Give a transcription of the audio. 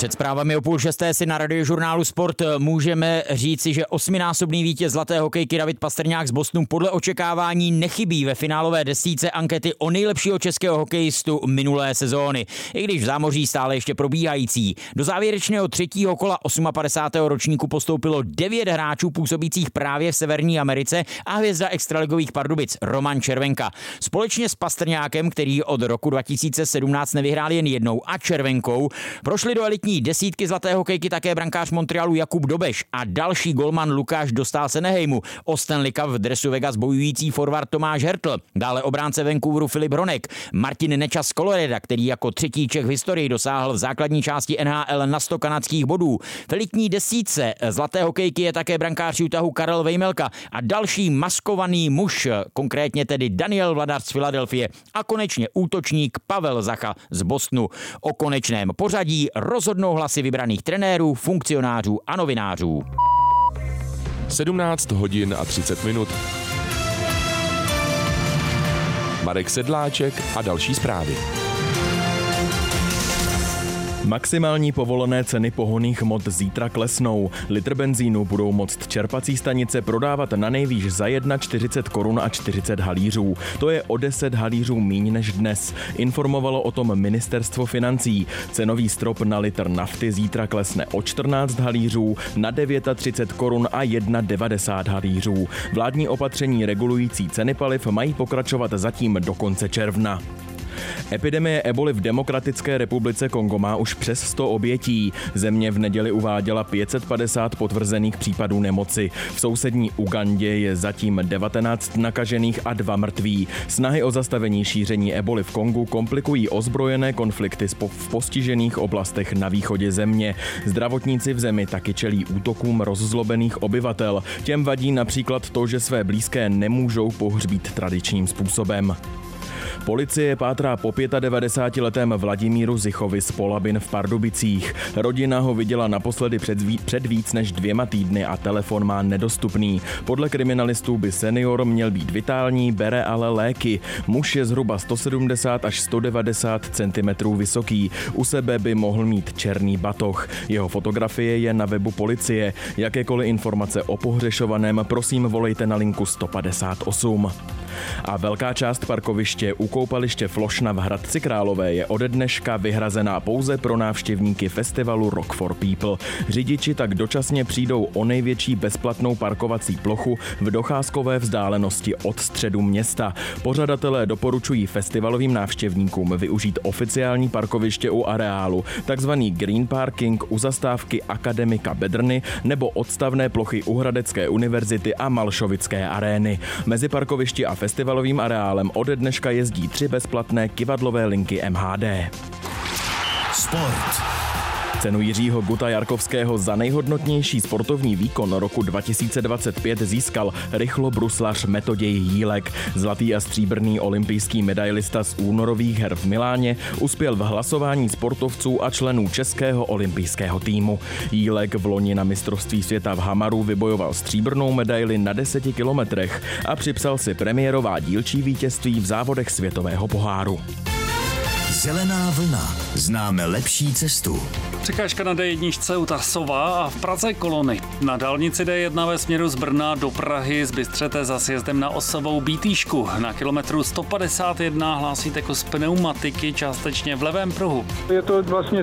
Před zprávami o 5:30 si na Radiožurnálu Sport můžeme říci, že 8násobný vítěz zlaté hokejky David Pastrňák z Bostonu podle očekávání nechybí ve finálové desítce ankety o nejlepšího českého hokejistu minulé sezóny, i když v zámoří stále ještě probíhající. Do závěrečného třetího kola 58. ročníku postoupilo 9 hráčů působících právě v Severní Americe a hvězda extraligových Pardubic Roman Červenka. Společně s Pastrňákem, který od roku 2017 nevyhrál jen jednou, a Červenkou prošli do elitní desítky zlaté hokejky také brankář Montrealu Jakub Dobeš a další golman Lukáš Dostál z Anaheimu, o Stanley Cup v dresu Vegas bojující forward Tomáš Hertl, dále obránce Vancouveru Filip Hronek, Martin Nečas z Colorada, který jako třetí Čech v historii dosáhl v základní části NHL na 100 kanadských bodů. V elitní desítce zlaté hokejky je také brankář Utahu Karel Vejmelka a další maskovaný muž, konkrétně tedy Daniel Vladar z Filadelfie a konečně útočník Pavel Zacha z Bostonu. O konečném pořadí rozhodnou hlasy vybraných trenérů, funkcionářů a novinářů. 17 hodin a 30 minut. Marek Sedláček a další zprávy. Maximální povolené ceny pohonných hmot zítra klesnou. Litr benzínu budou moct čerpací stanice prodávat na nejvýš za 41 korun a 40 halířů. To je o 10 halířů míň než dnes. Informovalo o tom ministerstvo financí. Cenový strop na litr nafty zítra klesne o 14 halířů na 39 korun a 1,90 halířů. Vládní opatření regulující ceny paliv mají pokračovat zatím do konce června. Epidemie eboly v Demokratické republice Kongo má už přes 100 obětí. Země v neděli uváděla 550 potvrzených případů nemoci. V sousední Ugandě je zatím 19 nakažených a 2 mrtví. Snahy o zastavení šíření eboly v Kongu komplikují ozbrojené konflikty v postižených oblastech na východě země. Zdravotníci v zemi taky čelí útokům rozzlobených obyvatel. Těm vadí například to, že své blízké nemůžou pohřbít tradičním způsobem. Policie pátrá po 95letém Vladimíru Zichovi z Polabin v Pardubicích. Rodina ho viděla naposledy před víc než 2 týdny a telefon má nedostupný. Podle kriminalistů by senior měl být vitální, bere ale léky. Muž je zhruba 170 až 190 cm vysoký. U sebe by mohl mít černý batoh. Jeho fotografie je na webu policie. Jakékoliv informace o pohřešovaném, prosím volejte na linku 158. A velká část parkoviště u koupaliště Flošna v Hradci Králové je ode dneška vyhrazená pouze pro návštěvníky festivalu Rock for People. Řidiči tak dočasně přijdou o největší bezplatnou parkovací plochu v docházkové vzdálenosti od středu města. Pořadatelé doporučují festivalovým návštěvníkům využít oficiální parkoviště u areálu, takzvaný green parking u zastávky Akademika Bedrny nebo odstavné plochy u Hradecké univerzity a Malšovické arény. Mezi parkovišti a festivalovým areálem ode dneška jezdí 3 bezplatné kyvadlové linky MHD. Sport. Cenu Jiřího Guta Jarkovského za nejhodnotnější sportovní výkon roku 2025 získal rychlobruslař Metoděj Jílek. Zlatý a stříbrný olympijský medailista z únorových her v Miláně uspěl v hlasování sportovců a členů českého olympijského týmu. Jílek v loni na mistrovství světa v Hamaru vybojoval stříbrnou medaili na 10 kilometrech a připsal si premiérová dílčí vítězství v závodech světového poháru. Zelená vlna. Známe lepší cestu. Překážka na D1 u Tasova a v Praze kolony. Na dálnici D1 ve směru z Brna do Prahy z Bystřete za sjezdem na osovou Bítýšku. Na kilometru 151 hlásíte kus pneumatiky částečně v levém pruhu. Je to vlastně